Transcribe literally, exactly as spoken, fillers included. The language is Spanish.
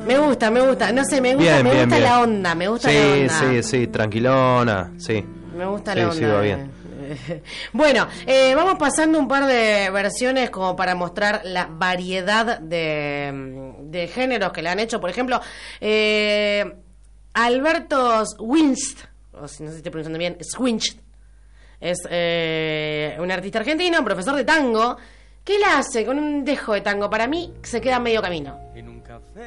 Me gusta, me gusta. No sé, me gusta, Bien, me bien, gusta bien. la onda, me gusta Sí, la onda. sí, sí, tranquilona, sí. Me gusta Sí, la onda. sí, va bien. Bueno, eh, vamos pasando un par de versiones como para mostrar la variedad de, de géneros que le han hecho. Por ejemplo, eh, Alberto Swinst, o si no sé si estoy pronunciando bien, Swinst, es eh, un artista argentino, un profesor de tango, que él hace con un dejo de tango. Para mí se queda medio camino. En un café